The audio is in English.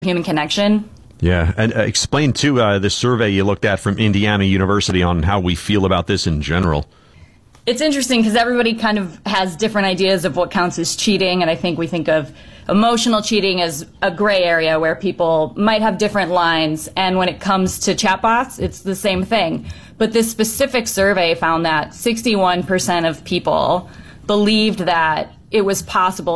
human connection. Yeah, and explain, too, the survey you looked at from Indiana University on how we feel about this in general. It's interesting because everybody kind of has different ideas of what counts as cheating, and I think we think of emotional cheating as a gray area where people might have different lines, and when it comes to chatbots, it's the same thing. But this specific survey found that 61% of people believed that it was possible